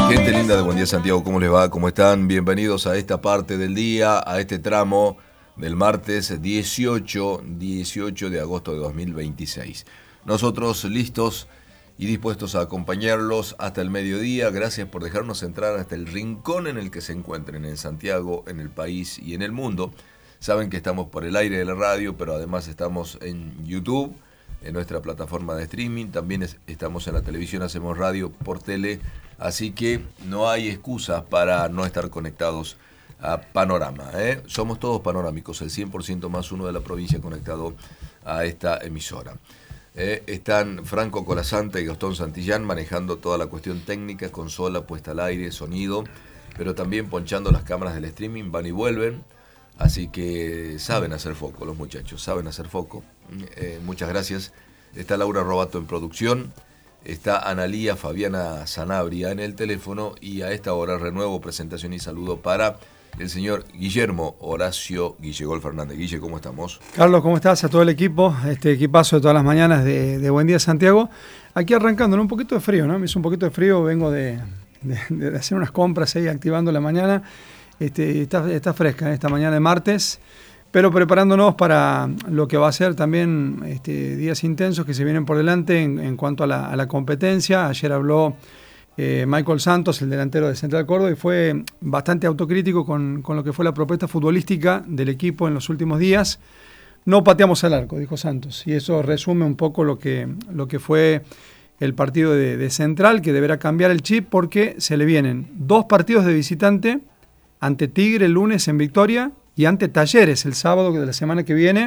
Gente linda de Buen Día Santiago, ¿cómo les va? ¿Cómo están? Bienvenidos a esta parte del día, a este tramo del martes 18 de agosto de 2026. Nosotros listos y dispuestos a acompañarlos hasta el mediodía. Gracias por dejarnos entrar hasta el rincón en el que se encuentren en Santiago, en el país y en el mundo. Saben que estamos por el aire de la radio, pero además estamos en YouTube, en nuestra plataforma de streaming. También estamos en la televisión, hacemos radio por tele. Así que no hay excusas para no estar conectados a Panorama. Somos todos panorámicos, el 100% más uno de la provincia conectado a esta emisora. Están Franco Colasanta y Gastón Santillán manejando toda la cuestión técnica, consola puesta al aire, sonido, pero también ponchando las cámaras del streaming, van y vuelven. Así que saben hacer foco los muchachos, saben hacer foco. Muchas gracias. Está Laura Robato en producción. Está Analía Fabiana Sanabria en el teléfono y a esta hora renuevo presentación y saludo para el señor Guillermo Horacio Guillegol Fernández. Guille, ¿cómo estamos? Carlos, ¿cómo estás? A todo el equipo, este equipazo de todas las mañanas de Buen Día Santiago. Aquí arrancando, ¿no? Un poquito de frío, ¿no? Me hizo un poquito de frío, vengo de hacer unas compras ahí, activando la mañana. Está fresca esta mañana de martes, pero preparándonos para lo que va a ser también días intensos que se vienen por delante en cuanto a la competencia. Ayer habló Michael Santos, el delantero de Central Córdoba, y fue bastante autocrítico con lo que fue la propuesta futbolística del equipo en los últimos días. No pateamos al arco, dijo Santos, y eso resume un poco lo que fue el partido de Central, que deberá cambiar el chip porque se le vienen 2 partidos de visitante, ante Tigre el lunes en Victoria y ante Talleres el sábado de la semana que viene